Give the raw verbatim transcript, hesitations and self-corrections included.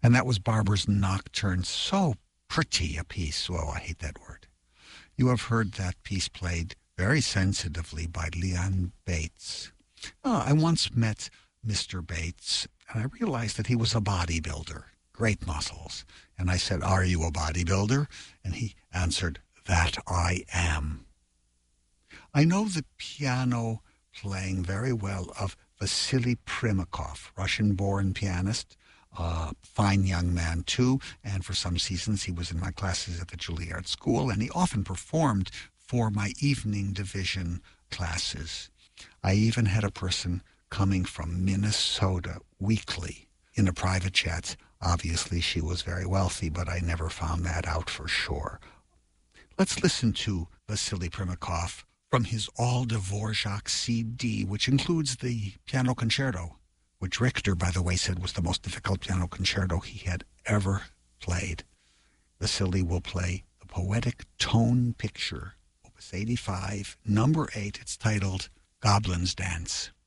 And that was Barber's Nocturne. So pretty a piece. Oh, I hate that word. You have heard that piece played very sensitively by Leon Bates. Oh, I once met Mister Bates, and I realized that he was a bodybuilder, great muscles. And I said, "Are you a bodybuilder?" And he answered, "That I am." I know the piano playing very well of Vasily Primakov, Russian-born pianist, a fine young man too, and for some seasons he was in my classes at the Juilliard School, and he often performed for my evening division classes. I even had a person coming from Minnesota weekly in a private chat. Obviously she was very wealthy, but I never found that out for sure. Let's listen to Vasily Primakov from his All Dvorak C D, which includes the piano concerto, which Richter, by the way, said was the most difficult piano concerto he had ever played. Vasily will play the Poetic Tone Picture, Opus eighty-five, number eight. It's titled Goblin's Dance.